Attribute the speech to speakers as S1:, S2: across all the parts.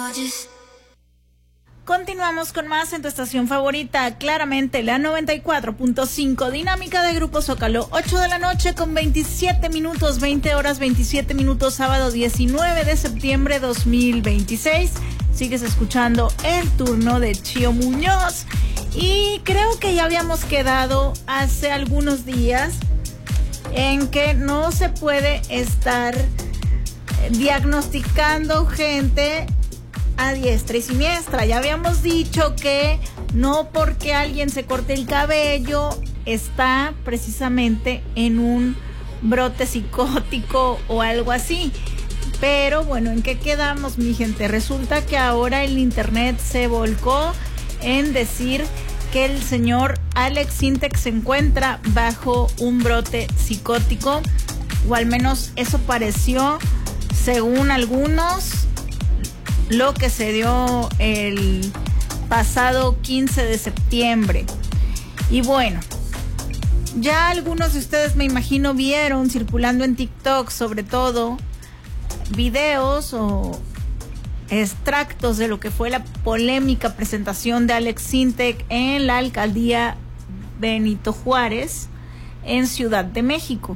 S1: Continuamos con más en tu estación favorita, claramente la 94.5, dinámica de Grupo Zócalo, 8 de la noche con 27 minutos, 20 horas 27 minutos, sábado 19 de septiembre 2026. Sigues escuchando el turno de Chío Muñoz y creo que ya habíamos quedado hace algunos días en que no se puede estar diagnosticando gente a diestra y siniestra. Ya habíamos dicho que no porque alguien se corte el cabello está precisamente en un brote psicótico o algo así. Pero bueno, ¿en qué quedamos, mi gente? Resulta que ahora el internet se volcó en decir que el señor Alex Sintek se encuentra bajo un brote psicótico, o al menos eso pareció, según algunos, lo que se dio el pasado 15 de septiembre. Y bueno, ya algunos de ustedes, me imagino, vieron circulando en TikTok, sobre todo, videos o extractos de lo que fue la polémica presentación de Alex Sintek en la alcaldía Benito Juárez, en Ciudad de México.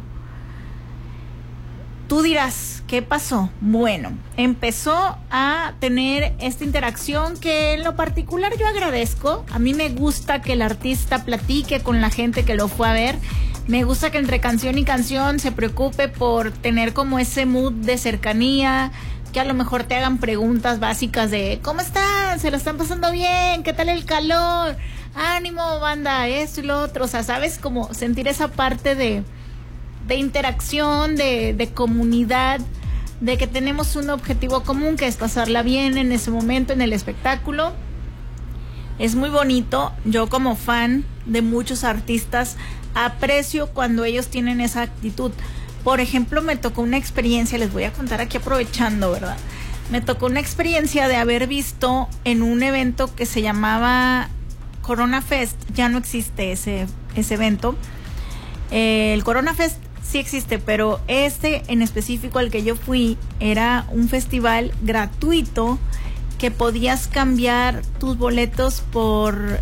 S1: Tú dirás, ¿qué pasó? Bueno, empezó a tener esta interacción que en lo particular yo agradezco. A mí me gusta que el artista platique con la gente que lo fue a ver. Me gusta que entre canción y canción se preocupe por tener como ese mood de cercanía, que a lo mejor te hagan preguntas básicas de ¿cómo están? ¿Se lo están pasando bien? ¿Qué tal el calor? Ánimo, banda, esto y lo otro. O sea, ¿sabes? Como sentir esa parte de interacción, de comunidad, de que tenemos un objetivo común, que es pasarla bien en ese momento, en el espectáculo. Es muy bonito. Yo, como fan de muchos artistas, aprecio cuando ellos tienen esa actitud. Por ejemplo, me tocó una experiencia, les voy a contar aquí aprovechando, ¿verdad? Me tocó una experiencia de haber visto en un evento que se llamaba Corona Fest. Ya no existe ese evento. El Corona Fest sí existe, pero este en específico al que yo fui era un festival gratuito que podías cambiar tus boletos por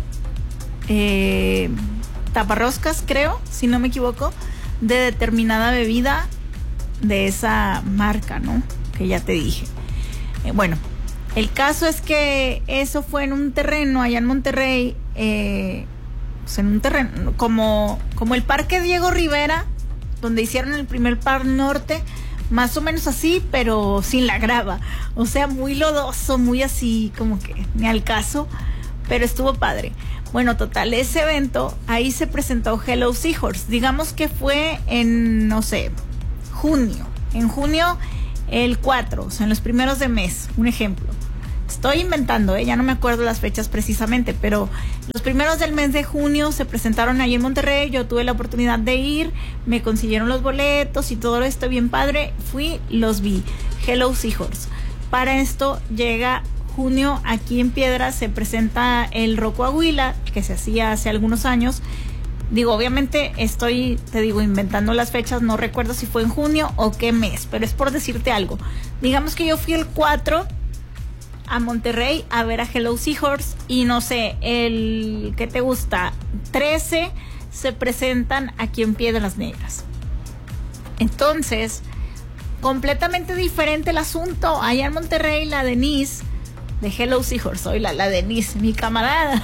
S1: taparroscas, creo, si no me equivoco, de determinada bebida de esa marca, ¿no? Que ya te dije. Bueno, el caso es que eso fue en un terreno allá en Monterrey, pues en un terreno como el Parque Diego Rivera, donde hicieron el primer Par Norte, más o menos así, pero sin la grava. O sea, muy lodoso, muy así, como que ni al caso, pero estuvo padre. Bueno, total, ese evento, ahí se presentó Hello Seahorse. Digamos que fue en, no sé, junio. En junio, el 4, o sea, en los primeros de mes, un ejemplo. Estoy inventando, ya no me acuerdo las fechas precisamente, pero los primeros del mes de junio se presentaron ahí en Monterrey. Yo tuve la oportunidad de ir, me consiguieron los boletos y todo esto bien padre. Fui, los vi. Hello Seahorse. Para esto llega junio, aquí en Piedras se presenta el Rock Coahuila, que se hacía hace algunos años. Digo, obviamente estoy, te digo, inventando las fechas, no recuerdo si fue en junio o qué mes, pero es por decirte algo. Digamos que yo fui el 4 a Monterrey a ver a Hello Seahorse y no sé, el, ¿qué te gusta? 13 se presentan aquí en Piedras Negras. Entonces, completamente diferente el asunto. Allá en Monterrey, la Denise de Hello Seahorse, soy la Denise, mi camarada,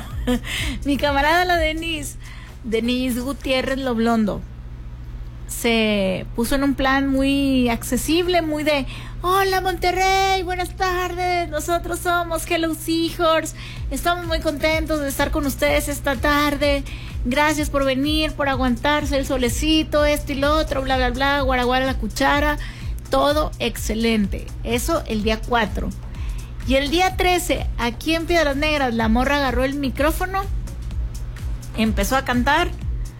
S1: la Denise Gutiérrez Loblondo, se puso en un plan muy accesible, muy de hola Monterrey, buenas tardes, nosotros somos Hello Seahorse, estamos muy contentos de estar con ustedes esta tarde, gracias por venir, por aguantarse el solecito, esto y lo otro, bla bla bla, guaraguara la cuchara, todo excelente. Eso el día 4. Y el día 13, aquí en Piedras Negras, la morra agarró el micrófono, empezó a cantar,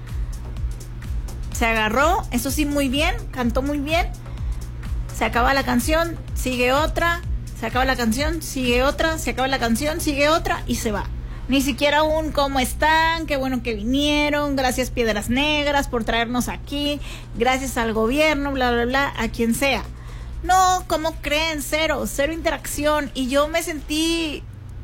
S1: se agarró, eso sí, muy bien, cantó muy bien, se acaba la canción, sigue otra, se acaba la canción, sigue otra, se acaba la canción, sigue otra y se va. Ni siquiera un ¿cómo están? Qué bueno que vinieron, gracias Piedras Negras por traernos aquí, gracias al gobierno, bla bla bla, a quien sea. No, ¿cómo creen? Cero interacción. Y yo me sentí,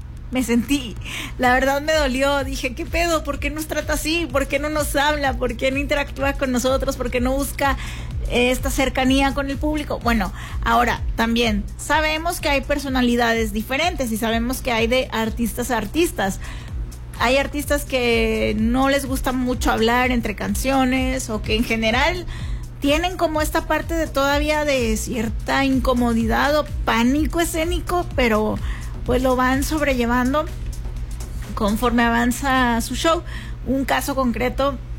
S1: la verdad me dolió. Dije, ¿qué pedo? ¿Por qué nos trata así? ¿Por qué no nos habla? ¿Por qué no interactúa con nosotros? ¿Por qué no busca esta cercanía con el público? Bueno, ahora también sabemos que hay personalidades diferentes y sabemos que hay de artistas a artistas. Hay artistas que no les gusta mucho hablar entre canciones, o que en general tienen como esta parte de todavía de cierta incomodidad o pánico escénico, pero pues lo van sobrellevando conforme avanza su show. Un caso concreto